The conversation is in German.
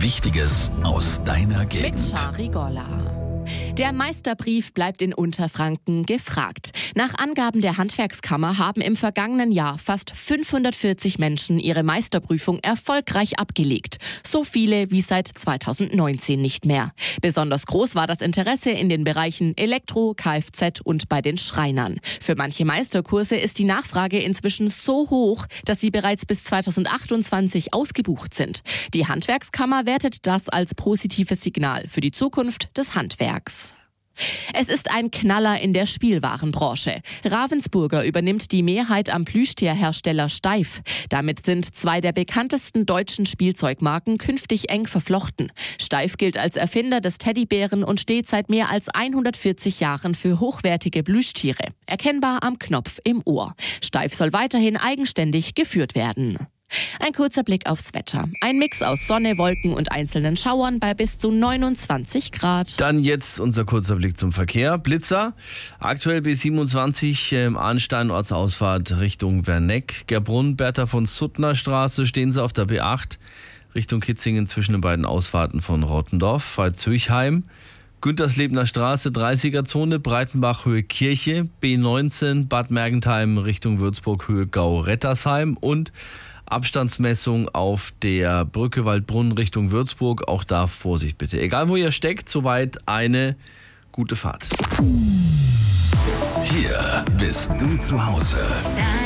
Wichtiges aus deiner Mit Gegend. Shari Golla. Der Meisterbrief bleibt in Unterfranken gefragt. Nach Angaben der Handwerkskammer haben im vergangenen Jahr fast 540 Menschen ihre Meisterprüfung erfolgreich abgelegt. So viele wie seit 2019 nicht mehr. Besonders groß war das Interesse in den Bereichen Elektro, Kfz und bei den Schreinern. Für manche Meisterkurse ist die Nachfrage inzwischen so hoch, dass sie bereits bis 2028 ausgebucht sind. Die Handwerkskammer wertet das als positives Signal für die Zukunft des Handwerks. Es ist ein Knaller in der Spielwarenbranche. Ravensburger übernimmt die Mehrheit am Plüschtierhersteller Steiff. Damit sind zwei der bekanntesten deutschen Spielzeugmarken künftig eng verflochten. Steiff gilt als Erfinder des Teddybären und steht seit mehr als 140 Jahren für hochwertige Plüschtiere. Erkennbar am Knopf im Ohr. Steiff soll weiterhin eigenständig geführt werden. Ein kurzer Blick aufs Wetter. Ein Mix aus Sonne, Wolken und einzelnen Schauern bei bis zu 29 Grad. Dann jetzt unser kurzer Blick zum Verkehr. Blitzer, aktuell B27 Arnstein Ortsausfahrt Richtung Werneck. Gerbrunn, Bertha von Suttner Straße stehen sie auf der B8 Richtung Kitzingen zwischen den beiden Ausfahrten von Rottendorf. Veitshöchheim, Günterslebner Straße 30er Zone, Breitenbach Höhe Kirche. B19 Bad Mergentheim Richtung Würzburg Höhe Gau-Rettersheim und Abstandsmessung auf der Brücke Waldbrunn Richtung Würzburg. Auch da Vorsicht bitte. Egal wo ihr steckt, soweit eine gute Fahrt. Hier bist du zu Hause.